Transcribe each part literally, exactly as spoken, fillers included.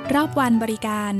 รอบวันบริการ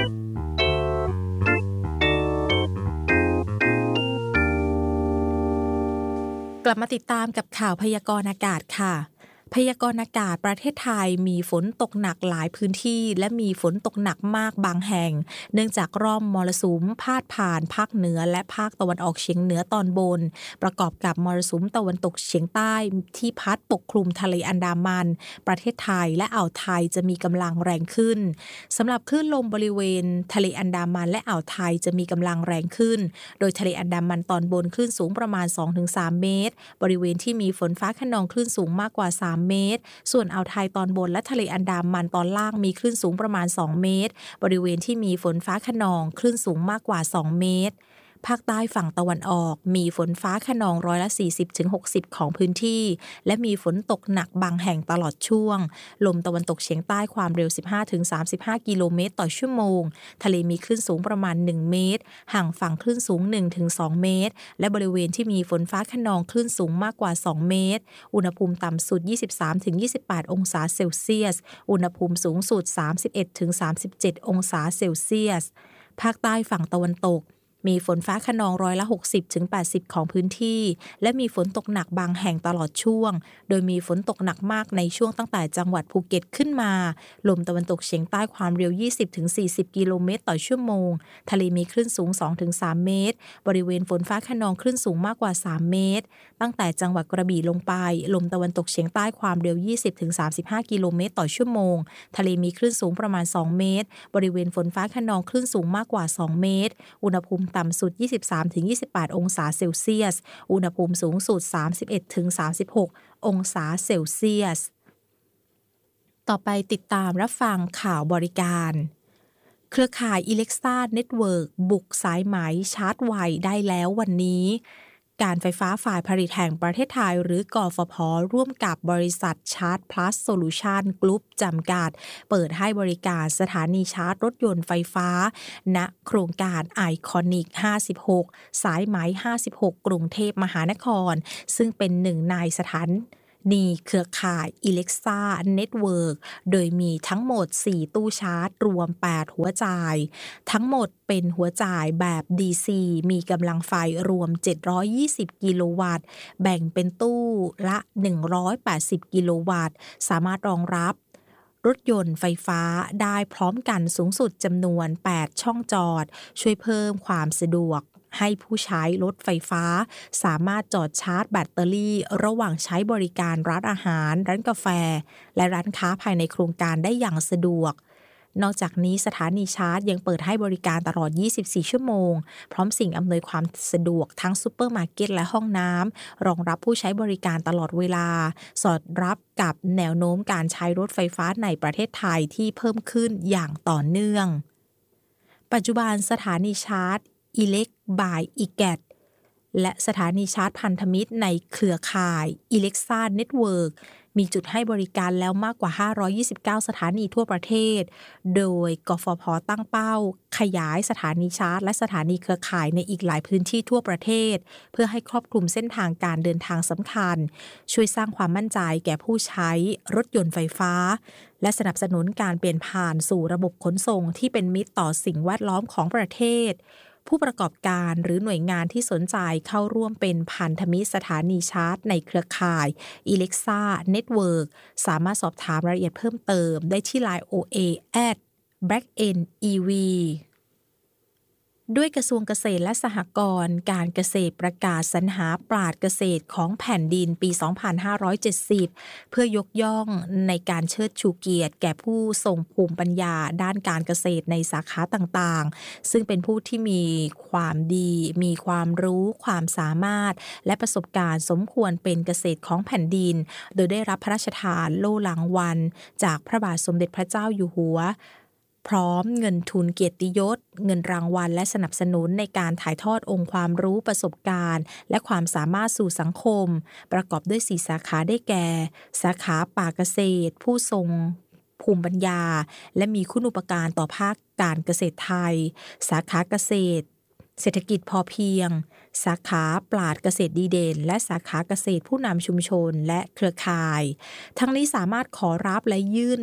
กลับมาติดตามกับข่าวพยากรณ์อากาศค่ะพยากรณ์อากาศประเทศไทยมีฝนตกหนักหลายพื้นที่และมีฝนตกหนักมากบางแห่งเนื่องจากร่องมรสุมพาดผ่านภาคเหนือและภาคตะวันออกเฉียงเหนือตอนบนประกอบกับมรสุมตะวันตกเฉียงใต้ที่พัดปกคลุมทะเลอันดามันประเทศไทยและอ่าวไทยจะมีกำลังแรงขึ้นสำหรับคลื่นลมบริเวณทะเลอันดามันและอ่าวไทยจะมีกำลังแรงขึ้นโดยทะเลอันดามันตอนบนคลื่นสูงประมาณ สองถึงสาม เมตรบริเวณที่มีฝนฟ้าคะนองคลื่นสูงมากกว่าสามเมตรส่วนอ่าวไทยตอนบนและทะเลอันดามันตอนล่างมีคลื่นสูงประมาณสองเมตรบริเวณที่มีฝนฟ้าคะนองคลื่นสูงมากกว่าสองเมตรภาคใต้ฝั่งตะวันออกมีฝนฟ้าคะนองร้อยละ สี่สิบถึงหกสิบ ของพื้นที่และมีฝนตกหนักบางแห่งตลอดช่วงลมตะวันตกเฉียงใต้ความเร็ว สิบห้าถึงสามสิบห้า กิโลเมตรต่อชั่วโมงทะเลมีคลื่นสูงประมาณหนึ่งเมตรห่างฝั่งคลื่นสูง หนึ่งถึงสอง เมตรและบริเวณที่มีฝนฟ้าคะนองคลื่นสูงมากกว่าสองเมตรอุณหภูมิต่ำสุด ยี่สิบสามถึงยี่สิบแปด องศาเซลเซียสอุณหภูมิสูงสุด สามสิบเอ็ดถึงสามสิบเจ็ด องศาเซลเซียสภาคใต้ฝั่งตะวันตกมีฝนฟ้าคะนองร้อยละ หกสิบถึงแปดสิบ ของพื้นที่และมีฝนตกหนักบางแห่งตลอดช่วงโดยมีฝนตกหนักมากในช่วงตั้งแต่จังหวัดภูเก็ตขึ้นมาลมตะวันตกเฉียงใต้ความเร็ว ยี่สิบถึงสี่สิบ กิโลเมตรต่อชั่วโมงทะเลมีคลื่นสูง สองถึงสาม เมตรบริเวณฝนฟ้าคะนองคลื่นสูงมากกว่าสามเมตรตั้งแต่จังหวัดกระบี่ลงไปลมตะวันตกเฉียงใต้ความเร็ว ยี่สิบถึงสามสิบห้า กิโลเมตรต่อชั่วโมงทะเลมีคลื่นสูงประมาณสองเมตรบริเวณฝนฟ้าคะนองคลื่นสูงมากกว่าสองเมตรอุณหภูมิต่ำสุด ยี่สิบสามถึงยี่สิบแปด องศาเซลเซียสอุณหภูมิสูงสุด สามสิบเอ็ดถึงสามสิบหก องศาเซลเซียสต่อไปติดตามรับฟังข่าวบริการเครือข่าย Alexa Network บุกสายไหมชาร์จไวได้แล้ววันนี้การไฟฟ้าฝ่ายผลิตแห่งประเทศไทยหรือกฟผ.ร่วมกับบริษัทชาร์จ Plus Solution Group จำกัดเปิดให้บริการสถานีชาร์จรถยนต์ไฟฟ้าณโครงการไอคอนิกห้าสิบหกสายไหมห้าสิบหกกรุงเทพมหานครซึ่งเป็นหนึ่งในสถานนีเครือข่าย Alexa Network โดยมีทั้งหมดสี่ตู้ชาร์จรวมแปดหัวจ่ายทั้งหมดเป็นหัวจ่ายแบบ ดี ซี มีกำลังไฟรวมเจ็ดร้อยยี่สิบกิโลวัตต์แบ่งเป็นตู้ละหนึ่งร้อยแปดสิบกิโลวัตต์สามารถรองรับรถยนต์ไฟฟ้าได้พร้อมกันสูงสุดจำนวนแปดช่องจอดช่วยเพิ่มความสะดวกให้ผู้ใช้รถไฟฟ้าสามารถจอดชาร์จแบตเตอรี่ระหว่างใช้บริการร้านอาหารร้านกาแฟและร้านค้าภายในโครงการได้อย่างสะดวกนอกจากนี้สถานีชาร์จยังเปิดให้บริการตลอดยี่สิบสี่ชั่วโมงพร้อมสิ่งอำนวยความสะดวกทั้งซุปเปอร์มาร์เก็ตและห้องน้ำรองรับผู้ใช้บริการตลอดเวลาสอดรับกับแนวโน้มการใช้รถไฟฟ้าในประเทศไทยที่เพิ่มขึ้นอย่างต่อเนื่องปัจจุบันสถานีชาร์จElect by อี จี เอ ที และสถานีชาร์จพันธมิตรในเครือข่าย Alexa Network มีจุดให้บริการแล้วมากกว่าห้าร้อยยี่สิบเก้าสถานีทั่วประเทศโดยกฟผ.ตั้งเป้าขยายสถานีชาร์จและสถานีเครือข่ายในอีกหลายพื้นที่ทั่วประเทศเพื่อให้ครอบคลุมเส้นทางการเดินทางสำคัญช่วยสร้างความมั่นใจแก่ผู้ใช้รถยนต์ไฟฟ้าและสนับสนุนการเปลี่ยนผ่านสู่ระบบขนส่งที่เป็นมิตรต่อสิ่งแวดล้อมของประเทศผู้ประกอบการหรือหน่วยงานที่สนใจเข้าร่วมเป็นพันธมิตรสถานีชาร์จในเครือข่าย Alexa Network สามารถสอบถามรายละเอียดเพิ่มเติมได้ที่ ไลน์ โอ เอ แอท แบล็กเอ็น อี วี ด้วยกระทรวงเกษตรและสหกรณ์การเกษตรประกาศสรรหาปราชญ์เกษตรของแผ่นดินปี สองพันห้าร้อยเจ็ดสิบ เพื่อยกย่องในการเชิดชูเกียรติแก่ผู้ทรงภูมิปัญญาด้านการเกษตรในสาขาต่างๆซึ่งเป็นผู้ที่มีความดีมีความรู้ความสามารถและประสบการณ์สมควรเป็นเกษตรของแผ่นดินโดยได้รับพระราชทานโล่รางวัลจากพระบาทสมเด็จพระเจ้าอยู่หัวพร้อมเงินทุนเกียรติยศเงินรางวัลและสนับสนุนในการถ่ายทอดองค์ความรู้ประสบการณ์และความสามารถสู่สังคมประกอบด้วยสี่สาขาได้แก่สาขาป่าเกษตรผู้ทรงภูมิปัญญาและมีคุณูปการต่อภาคการเกษตรไทยสาขาเกษตรเศรษฐกิจพอเพียงสาขาปราชญ์เกษตรดีเด่นและสาขาเกษตรผู้นำชุมชนและเครือข่ายทั้งนี้สามารถขอรับและยื่น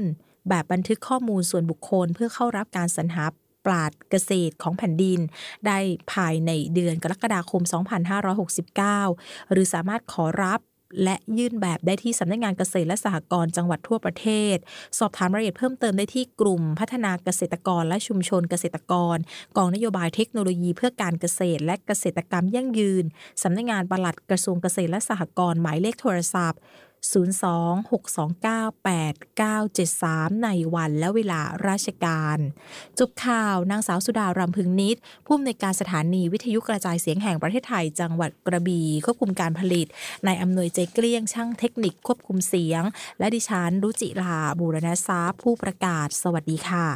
แบบบันทึกข้อมูลส่วนบุคคลเพื่อเข้ารับการสรรหาปราชญ์เกษตรของแผ่นดินได้ภายในเดือนกรกฎาคมสองพันห้าร้อยหกสิบเก้าหรือสามารถขอรับและยื่นแบบได้ที่สำนักงานเกษตรและสหกรณ์จังหวัดทั่วประเทศสอบถามรายละเอียดเพิ่มเติมได้ที่กลุ่มพัฒนาเกษตรกรและชุมชนเกษตรกรกองนโยบายเทคโนโลยีเพื่อการเกษตรและเกษตรกรรมยั่งยืนสำนักงานปลัดกระทรวงเกษตรและสหกรณ์หมายเลขโทรศัพท์ศูนย์ สอง หก สอง เก้า แปด เก้า เจ็ด สาม ในวันและเวลาราชการจบข่าวนางสาวสุดารำพึงนิตผู้อำนวยการสถานีวิทยุกระจายเสียงแห่งประเทศไทยจังหวัดกระบี่ควบคุมการผลิตนายอำนวยใจเกลี้ยงช่างเทคนิคควบคุมเสียงและดิฉันรุจิลาบูรณทรัพย์ผู้ประกาศสวัสดีค่ะ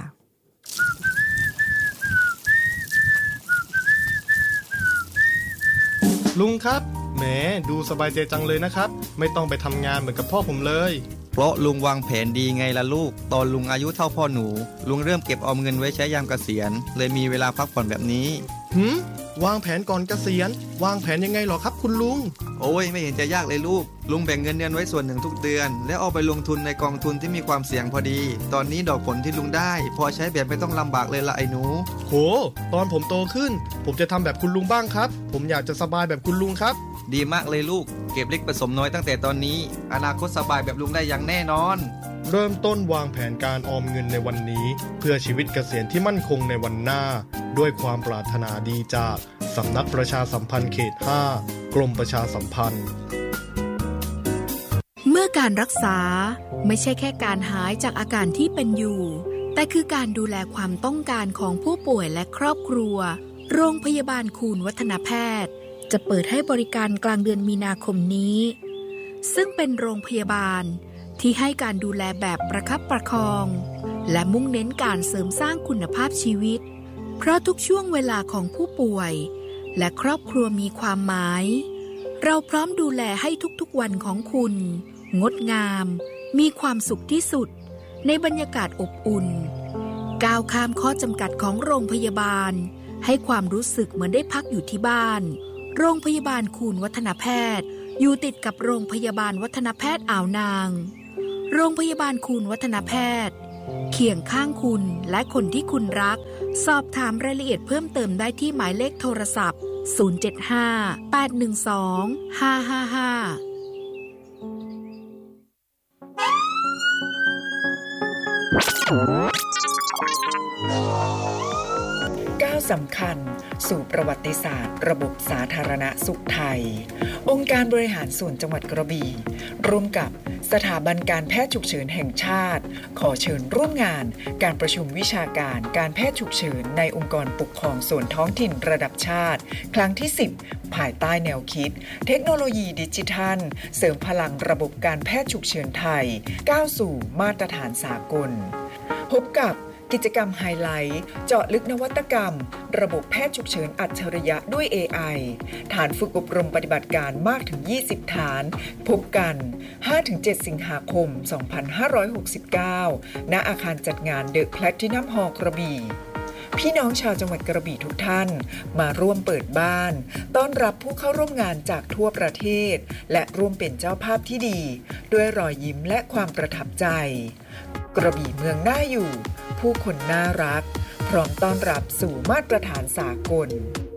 ลุงครับแหมดูสบายใจจังเลยนะครับไม่ต้องไปทำงานเหมือนกับพ่อผมเลยเพราะลุงวางแผนดีไงล่ะลูกตอนลุงอายุเท่าพ่อหนูลุงเริ่มเก็บออมเงินไว้ใช้ยามเกษียณเลยมีเวลาพักผ่อนแบบนี้หืมวางแผนก่อนเกษียณวางแผนยังไงหรอครับคุณลุงโอ้ยไม่เห็นจะยากเลยลูกลุงแบ่งเงินเดือนไว้ส่วนหนึ่งทุกเดือนแล้วเอาไปลงทุนในกองทุนที่มีความเสี่ยงพอดีตอนนี้ดอกผลที่ลุงได้พอใช้แบบไม่ต้องลำบากเลยละไอ้หนูโหตอนผมโตขึ้นผมจะทำแบบคุณลุงบ้างครับผมอยากจะสบายแบบคุณลุงครับดีมากเลยลูกเก็บเล็กผสมน้อยตั้งแต่ตอนนี้อนาคตสบายแบบลุงได้อย่างแน่นอนเริ่มต้นวางแผนการออมเงินในวันนี้เพื่อชีวิตเกษียณที่มั่นคงในวันหน้าด้วยความปรารถนาดีจากสำนักประชาสัมพันธ์เขตห้ากรมประชาสัมพันธ์เมื่อการรักษาไม่ใช่แค่การหายจากอาการที่เป็นอยู่แต่คือการดูแลความต้องการของผู้ป่วยและครอบครัวโรงพยาบาลคูณวัฒนแพทย์จะเปิดให้บริการกลางเดือนมีนาคมนี้ซึ่งเป็นโรงพยาบาลที่ให้การดูแลแบบประคับประคองและมุ่งเน้นการเสริมสร้างคุณภาพชีวิตเพราะทุกช่วงเวลาของผู้ป่วยและครอบครัวมีความหมายเราพร้อมดูแลให้ทุกๆวันของคุณงดงามมีความสุขที่สุดในบรรยากาศอบอุ่นก้าวข้ามข้อจำกัดของโรงพยาบาลให้ความรู้สึกเหมือนได้พักอยู่ที่บ้านโรงพยาบาลคูณวัฒนแพทย์อยู่ติดกับโรงพยาบาลวัฒนแพทย์อ่าวนางโรงพยาบาลคูณวัฒนแพทย์เคียงข้างคุณและคนที่คุณรักสอบถามรายละเอียดเพิ่มเติมได้ที่หมายเลขโทรศัพท์ศูนย์ เจ็ด ห้า แปด หนึ่ง สอง ห้า ห้า ห้าก้าวสำคัญสู่ประวัติศาสตร์ระบบสาธารณสุขไทยองค์การบริหารส่วนจังหวัดกระบี่ร่วมกับสถาบันการแพทย์ฉุกเฉินแห่งชาติขอเชิญร่วมงานการประชุมวิชาการการแพทย์ฉุกเฉินในองค์กรปกครองส่วนท้องถิ่นระดับชาติครั้งที่สิบภายใต้แนวคิดเทคโนโลยีดิจิทัลเสริมพลังระบบการแพทย์ฉุกเฉินไทยก้าวสู่มาตรฐานสากลพบกับกิจกรรมไฮไลท์เจาะลึกนวัตกรรมระบบแพทย์ฉุกเฉินอัจฉริยะด้วย เอ ไอ ฐานฝึกอบรมปฏิบัติการมากถึงยี่สิบฐานพบกัน ห้าถึงเจ็ด สิงหาคม สองพันห้าร้อยหกสิบเก้า ณ อาคารจัดงานเดอะแพลทินัมฮอลล์กระบี่พี่น้องชาวจังหวัดกระบี่ทุกท่านมาร่วมเปิดบ้านต้อนรับผู้เข้าร่วมงานจากทั่วประเทศและร่วมเป็นเจ้าภาพที่ดีด้วยรอยยิ้มและความประทับใจกระบี่เมืองน่าอยู่ผู้คนน่ารักพร้อมต้อนรับสู่มาตรฐานสากล